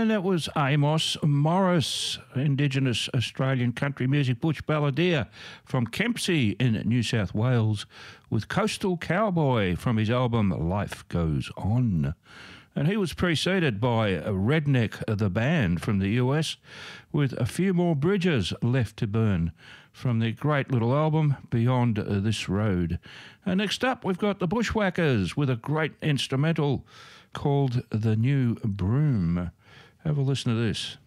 And that was Amos Morris, Indigenous Australian country music bush balladeer from Kempsey in New South Wales, with Coastal Cowboy from his album Life Goes On. And he was preceded by Redneck the Band from the US, with A Few More Bridges Left to Burn from the great little album Beyond This Road. And next up, we've got the Bushwhackers with a great instrumental called The New Broom. Have a listen to this.